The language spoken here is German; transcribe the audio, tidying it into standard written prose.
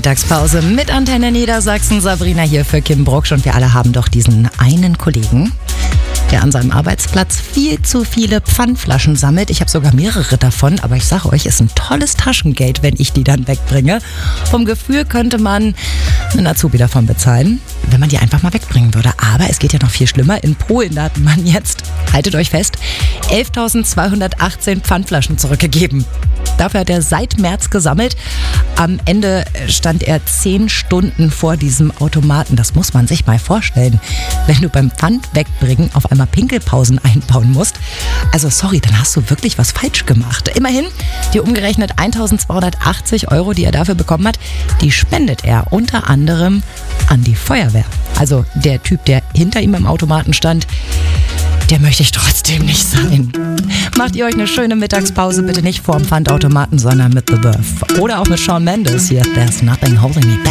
Mittagspause mit Antenne Niedersachsen. Sabrina hier für Kim Brucksch und wir alle haben doch diesen einen Kollegen, der an seinem Arbeitsplatz viel zu viele Pfandflaschen sammelt. Ich habe sogar mehrere davon, aber ich sage euch, ist ein tolles Taschengeld, wenn ich die dann wegbringe. Vom Gefühl könnte man einen Azubi davon bezahlen, wenn man die einfach mal wegbringen würde. Aber es geht ja noch viel schlimmer. In Polen, da hat man jetzt, haltet euch fest, 11.218 Pfandflaschen zurückgegeben. Dafür hat er seit März gesammelt. Am Ende stand er 10 Stunden vor diesem Automaten. Das muss man sich mal vorstellen. Wenn du beim Pfand wegbringen auf einmal Pinkelpausen einbauen musst. Also sorry, dann hast du wirklich was falsch gemacht. Immerhin, die umgerechnet 1.280 €, die er dafür bekommen hat, die spendet er unter anderem an die Feuerwehr. Also der Typ, der hinter ihm im Automaten stand, der möchte ich trotzdem nicht sein. Macht ihr euch eine schöne Mittagspause, bitte nicht vorm Pfandautomaten, sondern mit The Birth. Oder auch mit Shawn Mendes hier. There's nothing holding me back.